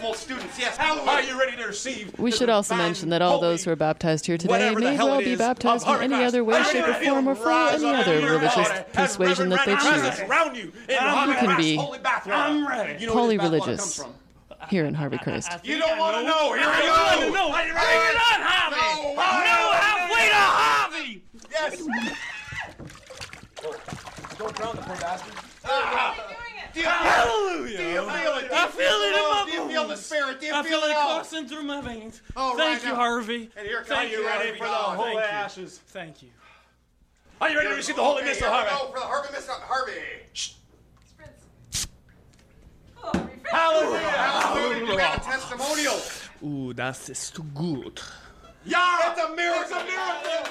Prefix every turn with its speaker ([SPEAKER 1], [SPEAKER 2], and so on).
[SPEAKER 1] faithful students. Yes. How are you ready to receive?
[SPEAKER 2] We should also mention that all those who are baptized here today may well be baptized in any other way, shape, or form, or follow any other religious persuasion that they choose. You can be polyreligious here in Harvey Christ.
[SPEAKER 1] You don't want to know. Here we go.
[SPEAKER 3] No, bring it on, Harvey. No, halfway to Harvey.
[SPEAKER 1] Yes. Don't drown the poor bastard.
[SPEAKER 3] Hallelujah.
[SPEAKER 1] Do you feel it?
[SPEAKER 3] I feel it in my bones.
[SPEAKER 1] Do you feel the spirit? Do you
[SPEAKER 3] I feel it
[SPEAKER 1] all?
[SPEAKER 3] coursing through my veins.
[SPEAKER 1] Oh,
[SPEAKER 3] Thank you, Harvey.
[SPEAKER 1] And here
[SPEAKER 3] Thank you,
[SPEAKER 1] ready for the holy
[SPEAKER 3] Thank you.
[SPEAKER 1] ashes?
[SPEAKER 3] Thank you.
[SPEAKER 1] Are you ready to receive the holy mist of Harvey?
[SPEAKER 4] Go for the Harvey mist of Harvey.
[SPEAKER 1] Shh.
[SPEAKER 4] Hallelujah. Hallelujah. You got a testimonial.
[SPEAKER 3] Ooh, das ist gut.
[SPEAKER 1] Yeah, it's a miracle. It's a miracle.